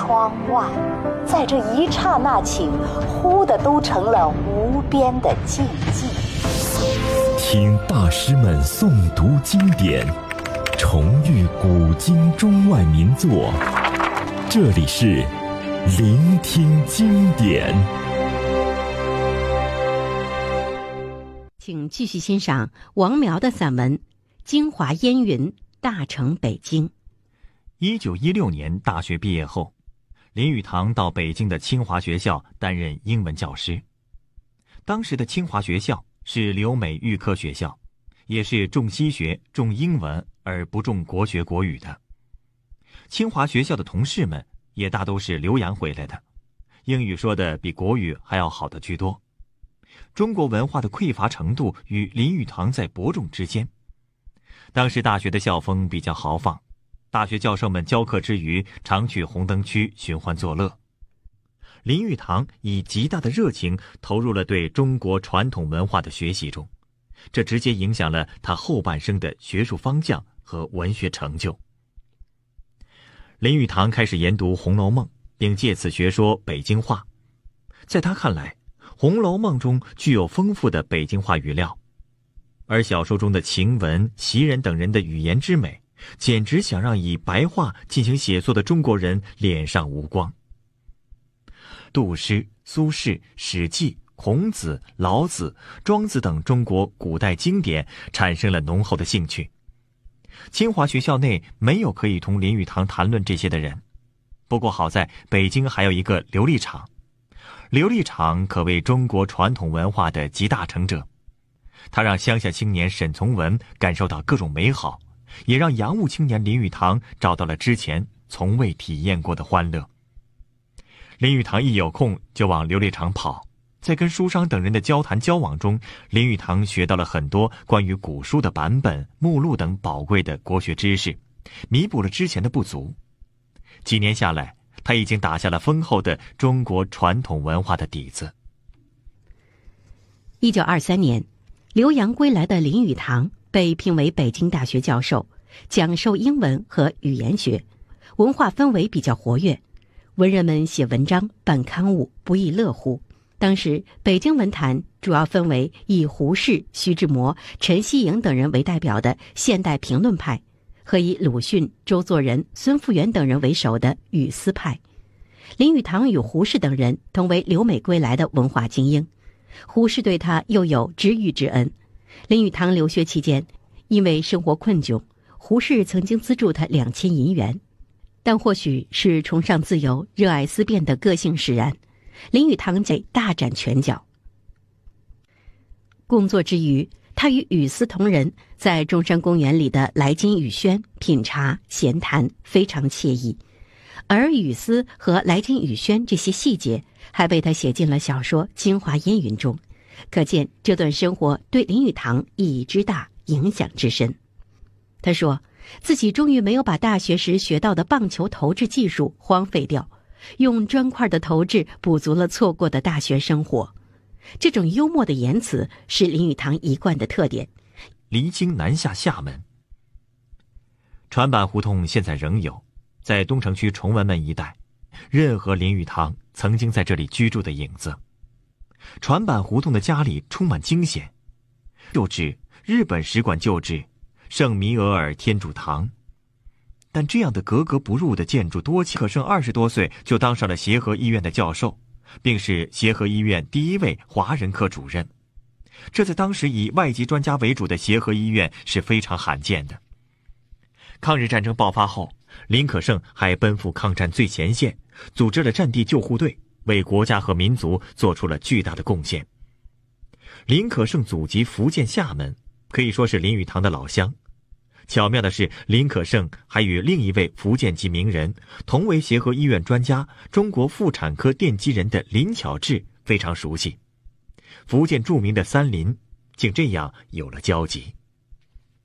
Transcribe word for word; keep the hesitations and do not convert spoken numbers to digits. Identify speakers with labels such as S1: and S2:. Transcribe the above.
S1: 窗外，在这一刹那起，忽的都成了无边的寂寂。
S2: 听大师们诵读经典，重遇古今中外名作，这里是聆听经典。
S3: 请继续欣赏王苗的散文《京华烟云，大成北京》。
S4: 一九一六年大学毕业后，林语堂到北京的清华学校担任英文教师。当时的清华学校是留美预科学校，也是重西学、重英文而不重国学国语的。清华学校的同事们也大都是留洋回来的，英语说的比国语还要好的居多。中国文化的匮乏程度与林语堂在伯仲之间。当时大学的校风比较豪放，大学教授们教课之余常去红灯区寻欢作乐。林语堂以极大的热情投入了对中国传统文化的学习中，这直接影响了他后半生的学术方向和文学成就。林语堂开始研读《红楼梦》，并借此学说北京话。在他看来，《红楼梦》中具有丰富的北京话语料，而小说中的晴雯、袭人等人的语言之美，简直想让以白话进行写作的中国人脸上无光。杜诗、苏轼、史记、孔子、老子、庄子等中国古代经典产生了浓厚的兴趣。清华学校内没有可以同林语堂谈论这些的人，不过好在北京还有一个琉璃厂。琉璃厂可谓中国传统文化的集大成者，他让乡下青年沈从文感受到各种美好，也让洋务青年林语堂找到了之前从未体验过的欢乐。林语堂一有空就往琉璃厂跑，在跟书商等人的交谈交往中，林语堂学到了很多关于古书的版本、目录等宝贵的国学知识，弥补了之前的不足。几年下来，他已经打下了丰厚的中国传统文化的底子。
S3: 一九二三年，留洋归来的林语堂被聘为北京大学教授，讲授英文和语言学，文化氛围比较活跃，文人们写文章、办刊物不亦乐乎。当时北京文坛主要分为以胡适、徐志摩、陈希莹等人为代表的现代评论派，和以鲁迅、周作人、孙复元等人为首的语丝派。林语堂与胡适等人同为留美归来的文化精英，胡适对他又有知遇之恩。林语堂留学期间，因为生活困窘，胡适曾经资助他两千银元。但或许是崇尚自由、热爱思辨的个性使然，林语堂得大展拳脚。工作之余，他与语丝同仁在中山公园里的来金雨轩品茶闲谈，非常惬意。而语丝和来金雨轩这些细节还被他写进了小说《京华烟云》中，可见这段生活对林语堂意义之大，影响之深。他说自己终于没有把大学时学到的棒球投掷技术荒废掉，用砖块的投掷补足了错过的大学生活。这种幽默的言辞是林语堂一贯的特点。
S4: 离京南下厦门，船板胡同现在仍有，在东城区崇文门一带，任何林语堂曾经在这里居住的影子。船板胡同的家里充满惊险，旧址日本使馆旧址圣弥额尔天主堂。但这样的格格不入的建筑多奇可胜二十多岁就当上了协和医院的教授，并是协和医院第一位华人科主任。这在当时以外籍专家为主的协和医院是非常罕见的。抗日战争爆发后，林可胜还奔赴抗战最前线，组织了战地救护队，为国家和民族做出了巨大的贡献。林可胜祖籍福建厦门，可以说是林语堂的老乡。巧妙的是，林可胜还与另一位福建籍名人，同为协和医院专家、中国妇产科奠基人的林巧稚非常熟悉。福建著名的三林竟这样有了交集。